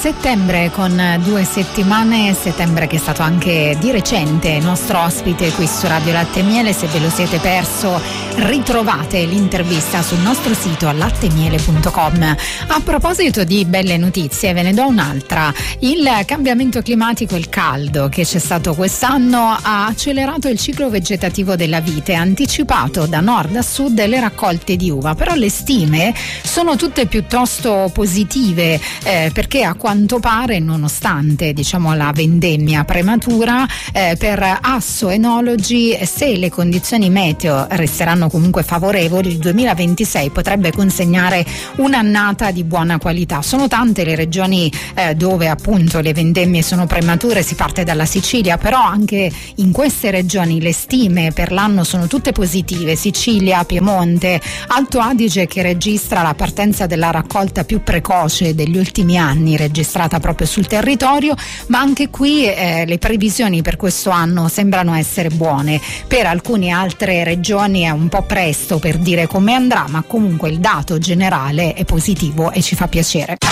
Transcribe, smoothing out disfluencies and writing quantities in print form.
settembre, con 2 settimane, settembre che è stato anche di recente nostro ospite qui su Radio Latte e Miele. Se ve lo siete perso, ritrovate l'intervista sul nostro sito lattemiele.com. A proposito di belle notizie, ve ne do un'altra. Il cambiamento climatico e il caldo che c'è stato quest'anno ha accelerato il ciclo vegetativo della vite, ha anticipato da nord a sud le raccolte di uva, però le stime sono tutte piuttosto positive, perché a quanto pare, nonostante la vendemmia prematura, per assoenologi, se le condizioni meteo resteranno comunque favorevoli, il 2026 potrebbe consegnare un'annata di buona qualità. Sono tante le regioni dove appunto le vendemmie sono premature, si parte dalla Sicilia, però anche in queste regioni le stime per l'anno sono tutte positive. Sicilia, Piemonte, Alto Adige, che registra la partenza della raccolta più precoce degli ultimi anni, registrata proprio sul territorio, ma anche qui le previsioni per questo anno sembrano essere buone. Per alcune altre regioni è un po' presto per dire come andrà, ma comunque il dato generale è positivo e ci fa piacere.